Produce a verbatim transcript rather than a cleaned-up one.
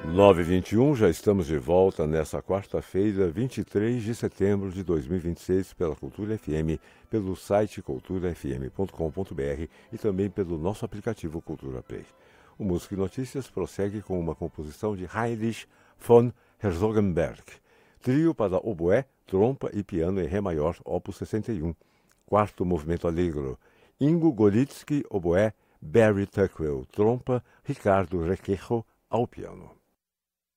nove e vinte e um, já estamos de volta nessa quarta-feira, vinte e três de setembro de dois mil e vinte e seis, pela Cultura F M, pelo site cultura f m ponto com ponto b r e também pelo nosso aplicativo Cultura Play. O Música e Notícias prossegue com uma composição de Heinrich von Herzogenberg, trio para oboé, trompa e piano em Ré maior, opus sessenta e um, quarto movimento allegro. Ingo Golitsky, oboé, Barry Tuckwell, trompa, Ricardo Requejo, ao piano.